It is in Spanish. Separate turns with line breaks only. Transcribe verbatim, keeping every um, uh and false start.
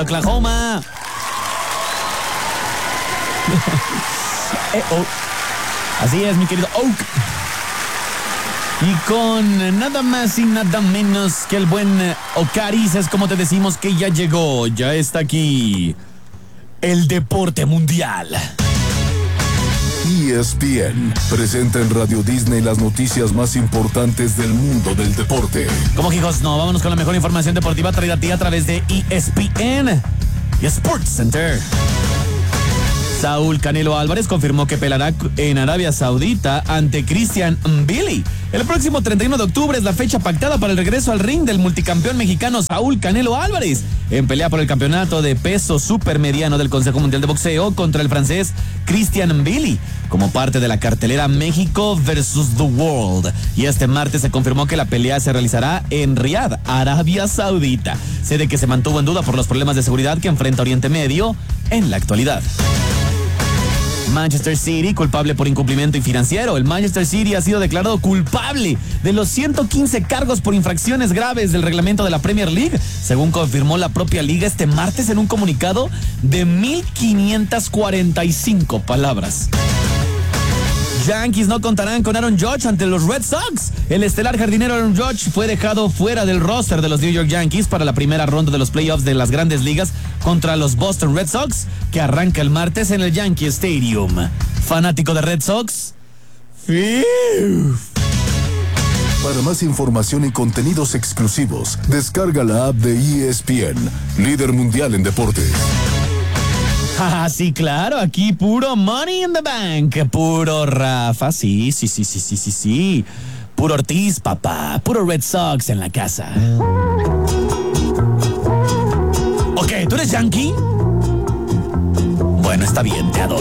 Oklahoma. eh, oh. Así es, mi querido Oak. Y con nada más y nada menos que el buen Ocaris, es como te decimos que ya llegó, ya está aquí el deporte mundial.
E S P N presenta en Radio Disney las noticias más importantes del mundo del deporte.
¿Cómo, hijos? No, vámonos con la mejor información deportiva traída a ti a través de E S P N y Sports Center. Saúl Canelo Álvarez confirmó que peleará en Arabia Saudita ante Christian Mbili. El próximo treinta y uno de octubre es la fecha pactada para el regreso al ring del multicampeón mexicano Saúl Canelo Álvarez, en pelea por el campeonato de peso supermediano del Consejo Mundial de Boxeo contra el francés Christian Mbili, como parte de la cartelera México versus The World. Y este martes se confirmó que la pelea se realizará en Riad, Arabia Saudita, sede que se mantuvo en duda por los problemas de seguridad que enfrenta Oriente Medio en la actualidad. Manchester City, culpable por incumplimiento financiero. El Manchester City ha sido declarado culpable de los ciento quince cargos por infracciones graves del reglamento de la Premier League, según confirmó la propia liga este martes en un comunicado de mil quinientas cuarenta y cinco palabras. Yankees no contarán con Aaron Judge ante los Red Sox. El estelar jardinero Aaron Judge fue dejado fuera del roster de los New York Yankees para la primera ronda de los playoffs de las Grandes Ligas contra los Boston Red Sox, que arranca el martes en el Yankee Stadium. ¿Fanático de Red Sox? ¡Fiu!
Para más información y contenidos exclusivos, descarga la app de E S P N, líder mundial en deportes.
Ah, sí, claro, aquí puro Money in the Bank, puro Rafa, sí, sí, sí, sí, sí, sí, sí, puro Ortiz, papá, puro Red Sox en la casa. Ok, ¿tú eres Yankee? Bueno, está bien, te adoro.